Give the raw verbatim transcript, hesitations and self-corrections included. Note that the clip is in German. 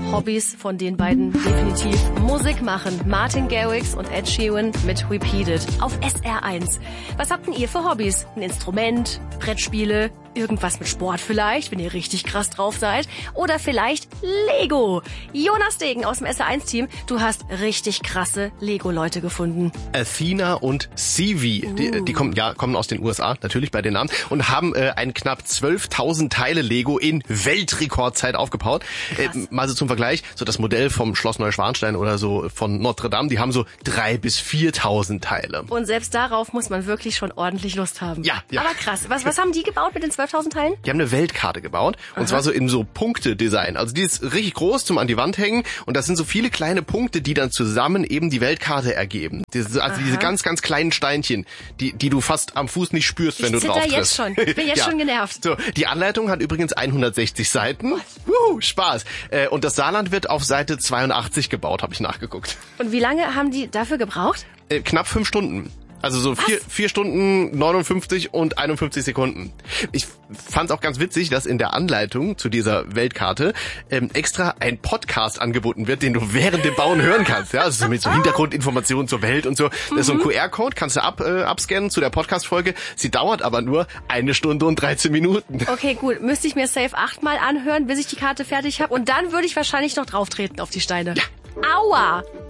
Hobbys von den beiden definitiv. Musik machen. Martin Garrix und Ed Sheeran mit Repeated auf S R eins. Was habt denn ihr für Hobbys? Ein Instrument, Brettspiele, irgendwas mit Sport vielleicht, wenn ihr richtig krass drauf seid. Oder vielleicht Lego. Jonas Degen aus dem S R eins Team, du hast richtig krasse Lego-Leute gefunden. Athena und Sivi, uh. die, die kommen, ja, kommen aus den U S A, natürlich bei den Namen, und haben äh, ein knapp zwölftausend Teile Lego in Weltrekordzeit aufgebaut. Äh, mal so zum Vergleich, so das Modell vom Schloss Neuschwanstein oder so von Notre Dame, die haben so drei bis viertausend Teile. Und selbst darauf muss man wirklich schon ordentlich Lust haben. Ja, ja. Aber krass, was, was haben die gebaut mit den zwölftausend Teilen? Die haben eine Weltkarte gebaut, und Aha. zwar so in so Punkte-Design. Also die ist richtig groß zum an die Wand hängen, und das sind so viele kleine Punkte, die dann zusammen eben die Weltkarte ergeben. Diese, also Aha. diese ganz, ganz kleinen Steinchen, die, die du fast am Fuß nicht spürst, wenn ich du drauf trittst. jetzt schon. Ich bin jetzt ja. schon genervt. So, die Anleitung hat übrigens hundertsechzig Seiten. Wuhu, Spaß. Äh, und das Saarland wird auf Seite zweiundachtzig gebaut, habe ich nachgeguckt. Und wie lange haben die dafür gebraucht? Äh, knapp fünf Stunden. Also so vier, vier Stunden, neunundfünfzig und einundfünfzig Sekunden. Ich fand auch ganz witzig, dass in der Anleitung zu dieser Weltkarte ähm, extra ein Podcast angeboten wird, den du während dem Bauen hören kannst. Ja, also so mit so Hintergrundinformationen zur Welt und so. Das ist so ein Q R-Code, kannst du ab, äh, abscannen zu der Podcast-Folge. Sie dauert aber nur eine Stunde und dreizehn Minuten. Okay, gut. Müsste ich mir safe achtmal anhören, bis ich die Karte fertig habe. Und dann würde ich wahrscheinlich noch drauftreten auf die Steine. Ja. Aua!